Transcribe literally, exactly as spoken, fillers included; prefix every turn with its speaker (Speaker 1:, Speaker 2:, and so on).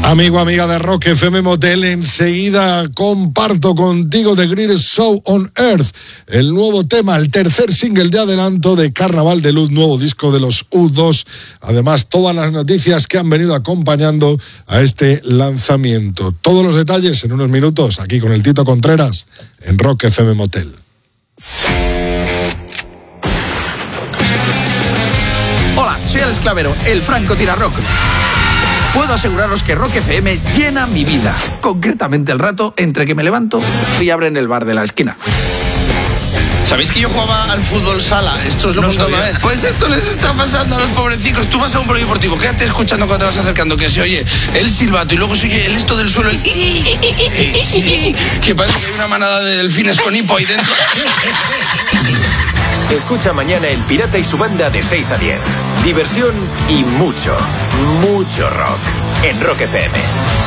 Speaker 1: Amigo, amiga de Rock F M Motel, enseguida comparto contigo The Greatest Show on Earth, el nuevo tema, el tercer single de adelanto de Carnaval de Luz, nuevo disco de los U dos. Además, todas las noticias que han venido acompañando a este lanzamiento. Todos los detalles en unos minutos, aquí con el Tito Contreras, en Rock F M Motel.
Speaker 2: Hola, soy Alex Clavero, el Franco Tirarrock. Puedo aseguraros que Rock F M llena mi vida, concretamente el rato entre que me levanto y abren el bar de la esquina.
Speaker 3: ¿Sabéis que yo jugaba al fútbol sala? Esto os lo
Speaker 2: No
Speaker 3: contado una
Speaker 2: sabía.
Speaker 3: vez. Pues esto les está pasando a los pobrecicos. Tú vas a un polideportivo, quédate escuchando cuando te vas acercando, que se oye el silbato y luego se oye el esto del suelo, el... que parece que hay una manada de delfines con hipo ahí dentro.
Speaker 4: Escucha mañana El Pirata y su banda de seis a diez. Diversión y mucho, mucho rock en Rock F M.